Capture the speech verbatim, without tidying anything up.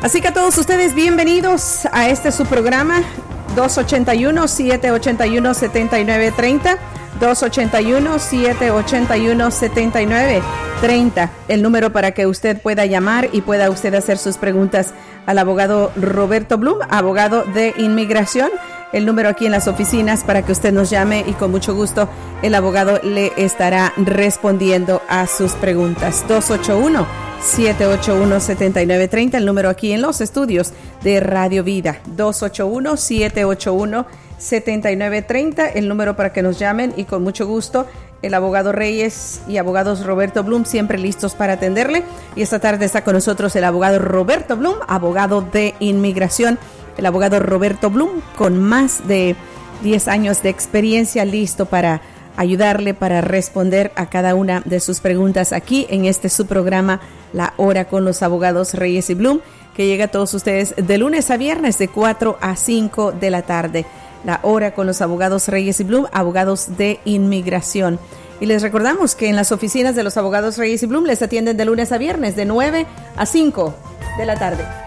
Así que a todos ustedes, bienvenidos a este su programa dos ocho uno, siete ocho uno, siete nueve tres cero, dos ocho uno, siete ocho uno, siete nueve tres cero, el número para que usted pueda llamar y pueda usted hacer sus preguntas al abogado Roberto Blum, abogado de inmigración. El número aquí en las oficinas para que usted nos llame y con mucho gusto el abogado le estará respondiendo a sus preguntas. dos ocho uno, siete ocho uno, siete nueve tres cero, el número aquí en los estudios de Radio Vida. dos ocho uno, siete ocho uno, siete nueve tres cero, el número para que nos llamen y con mucho gusto el abogado Reyes y abogados Roberto Blum siempre listos para atenderle. Y esta tarde está con nosotros el abogado Roberto Blum, abogado de inmigración. El abogado Roberto Blum, con más de diez años de experiencia, listo para ayudarle, para responder a cada una de sus preguntas aquí en este su programa, La Hora con los Abogados Reyes y Blum, que llega a todos ustedes de lunes a viernes de cuatro a cinco de la tarde. La Hora con los Abogados Reyes y Blum, abogados de inmigración. Y les recordamos que en las oficinas de los abogados Reyes y Blum les atienden de lunes a viernes de nueve a cinco de la tarde.